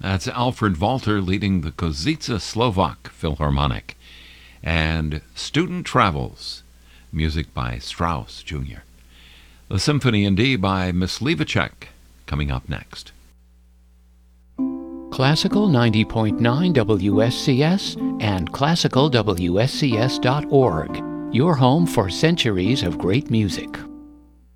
That's Alfred Walter leading the Kozice Slovak Philharmonic. And Student Travels, music by Strauss Jr. The Symphony in D by Miss Levacek, coming up next. Classical 90.9 WSCS and classicalwscs.org, your home for centuries of great music.